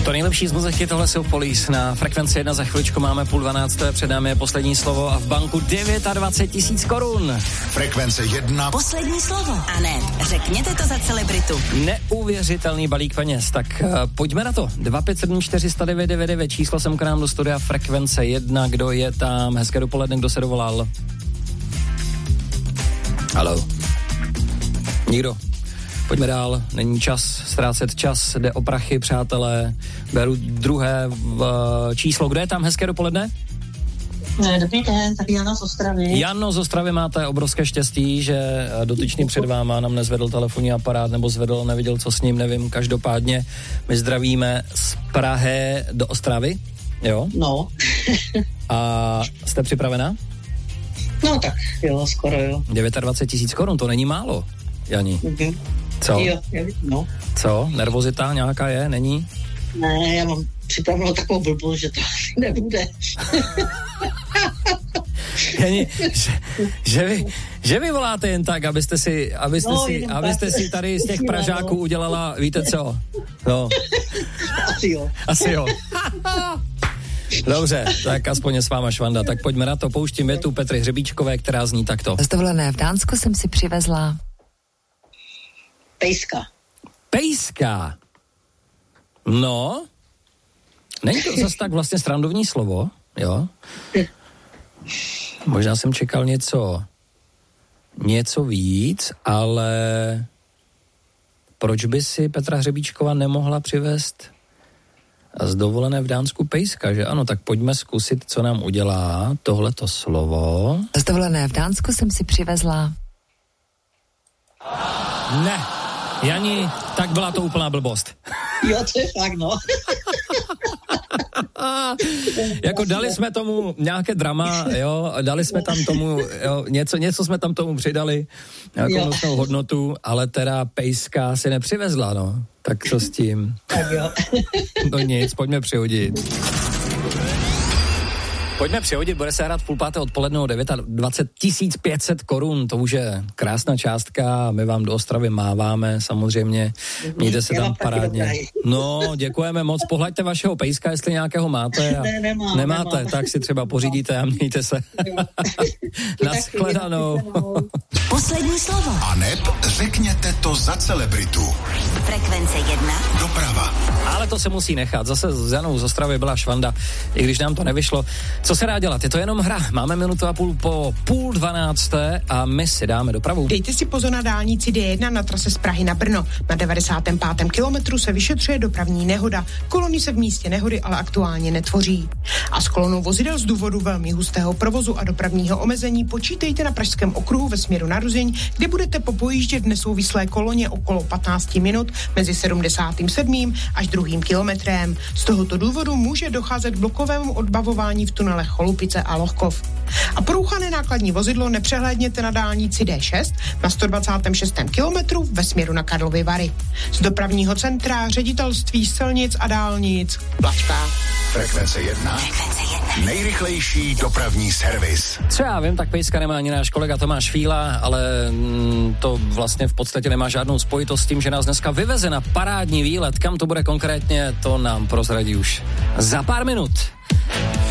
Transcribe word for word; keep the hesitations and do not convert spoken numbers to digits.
To nejlepší z muziky, tohle jsou Police. Na frekvenci jedna za chviličku máme půl dvanácté, před námi je poslední slovo a v banku dvacet devět tisíc korun. Frekvence jedna. Poslední slovo. A ne, řekněte to za celebritu. Neuvěřitelný balík peněz, tak uh, pojďme na to. dva pět sedm čtyři nula devět devět devět, číslo sem k nám do studia, frekvence jedna, kdo je tam, hezké dopoledne, kdo se dovolal? Haló. Nikdo. Pojďme dál, není čas ztrácet čas, jde o prachy, přátelé. Beru druhé v, číslo. Kdo je tam? Hezké dopoledne? Dobrý den, tady Jano z Ostravy. Jano z Ostravy, máte obrovské štěstí, že dotyčný před váma nám nezvedl telefonní aparát, nebo zvedl, neviděl, co s ním, nevím. Každopádně my zdravíme z Prahy do Ostravy, jo? No. A jste připravená? No tak, jo, skoro jo. dvacet devět tisíc korun, to není málo, Jani. Mm-hmm. Co? Jo, no. Co? Nervozita nějaká je? Není? Ne, já mám připravenou takovou blbost, že to nebude. Jani, že, že, vy, že vy voláte jen tak, abyste si, abyste no, si, abyste tak. si tady z těch Pražáků udělala, víte co? No. Asi jo. Asi jo. Dobře, tak aspoň je s váma švanda. Tak pojďme na to, pouštím větu Petry Hřebíčkové, která zní takto. Z dovolené v Dánsku jsem si přivezla... Pejska. Pejska. No, není to zase tak vlastně srandovní slovo, jo? Možná jsem čekal něco, něco víc, ale proč by si Petra Hřebíčková nemohla přivést z dovolené v Dánsku pejska, že ano? Tak pojďme zkusit, co nám udělá tohleto slovo. Z dovolené v Dánsku jsem si přivezla... Ne. Jani, tak byla to úplná blbost. Jo, to je fakt, no. Jako dali jsme tomu nějaké drama, jo, dali jsme tam tomu, jo, něco, něco jsme tam tomu přidali, nějakou nosnou hodnotu, ale teda pejska si nepřivezla, no. Tak co s tím? Tak jo. No nic, pojďme přihodit. Pojďme přihodit, bude se hrát v půl páté odpoledne o dvacet devět tisíc pět set korun, to už je krásná částka, my vám do Ostravy máváme, samozřejmě, mějte se tam parádně. No, děkujeme moc, pohlaďte vašeho pejska, jestli nějakého máte. A ne, nemám, nemáte, nemám. Tak si třeba pořídíte a mějte se. Nashledanou. Poslední slovo. A neb řekněte to za celebritu. Frekvence jedna. Doprava. Ale to se musí nechat, zase s Janou z Ostravy byla švanda, i když nám to nevyšlo. Co se dá dělat? Je to jenom hra. Máme minutu a půl po půl dvanácté a my si dáme dopravu. Dejte si pozor na dálnici D jedna na trase z Prahy na Brno. Na devadesátém pátém kilometru se vyšetřuje dopravní nehoda. Kolony se v místě nehody ale aktuálně netvoří. A s kolonou vozidel z důvodu velmi hustého provozu a dopravního omezení počítejte na Pražském okruhu ve směru na Ruzyň, kde budete popojíždět v nesouvislé koloně okolo patnáct minut mezi sedmdesátým sedmým až druhým kilometrem. Z tohoto důvodu může docházet k blokovému odbavování v tunelech Cholupice a Lohkov. A porouchané nákladní vozidlo nepřehlédněte na dálnici D šest na sto dvacátém šestém kilometru ve směru na Karlovy Vary. Z dopravního centra Ředitelství silnic a dálnic Plačka. Frekvence jedna. Frekvence jedna. Nejrychlejší dopravní servis. Co já vím, tak pejska nemá ani náš kolega Tomáš Fíla, ale mm, to vlastně v podstatě nemá žádnou spojitost s tím, že nás dneska vyveze na parádní výlet. Kam to bude konkrétně, to nám prozradí už za pár minut.